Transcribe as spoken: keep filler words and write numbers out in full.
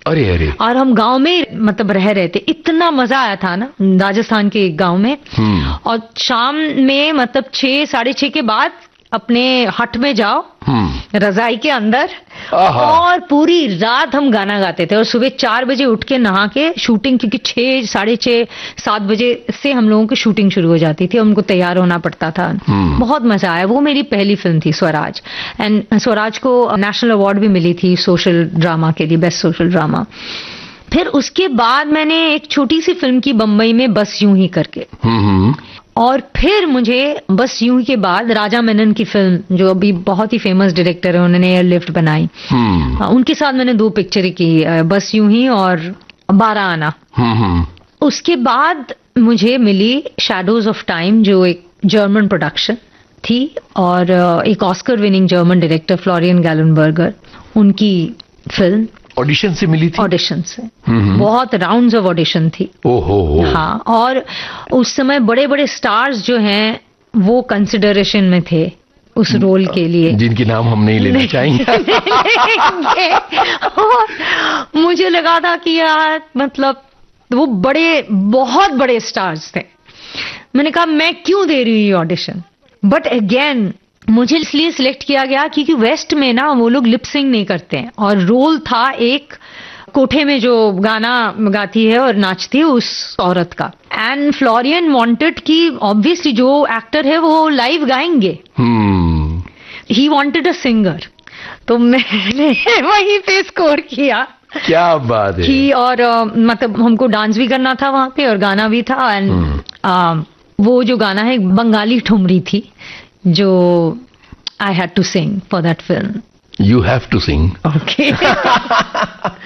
अरे अरे। और हम गांव में मतलब रह रहे थे, इतना मजा आया था ना राजस्थान के एक गांव में। और शाम में मतलब छह साढ़े छह के बाद अपने हट में जाओ रजाई के अंदर, और पूरी रात हम गाना गाते थे। और सुबह चार बजे उठ के नहा के शूटिंग, क्योंकि छह साढ़े छह सात बजे से हम लोगों की शूटिंग शुरू हो जाती थी, उनको तैयार होना पड़ता था। बहुत मजा आया। वो मेरी पहली फिल्म थी स्वराज, एंड स्वराज को नेशनल अवार्ड भी मिली थी सोशल ड्रामा के लिए, बेस्ट सोशल ड्रामा। फिर उसके बाद मैंने एक छोटी सी फिल्म की बम्बई में, बस यूं ही करके। और फिर मुझे बस यूं ही के बाद राजा मेनन की फिल्म, जो अभी बहुत ही फेमस डायरेक्टर है, उन्होंने एयरलिफ्ट बनाई, उनके साथ मैंने दो पिक्चरें की, बस यूं ही और बारह आना। उसके बाद मुझे मिली शैडोज ऑफ टाइम, जो एक जर्मन प्रोडक्शन थी, और एक Oscar winning German director Florian गैलनबर्गर, उनकी फिल्म। ऑडिशन से मिली थी? ऑडिशन से, बहुत राउंड्स ऑफ ऑडिशन थी। ओहो। हाँ, और उस समय बड़े बड़े स्टार्स जो हैं वो कंसिडरेशन में थे उस रोल के लिए, जिनकी नाम हम नहीं लेना चाहेंगे। और मुझे लगा था कि यार मतलब वो बड़े बहुत बड़े स्टार्स थे। मैंने कहा मैं क्यों दे रही हूँ ऑडिशन, बट अगेन मुझे इसलिए सिलेक्ट किया गया क्योंकि वेस्ट में ना वो लोग लिप सिंग नहीं करते हैं, और रोल था एक कोठे में जो गाना गाती है और नाचती है उस औरत का। एंड फ्लोरियन वांटेड कि ऑब्वियसली जो एक्टर है वो लाइव गाएंगे, ही वांटेड अ सिंगर, तो मैंने वहीं पे स्कोर किया। क्या बात है। कि और uh, मतलब हमको डांस भी करना था वहां पे और गाना भी था। एंड uh, वो जो गाना है बंगाली ठुमरी थी, जो I had to sing for that film. You have to sing. Okay.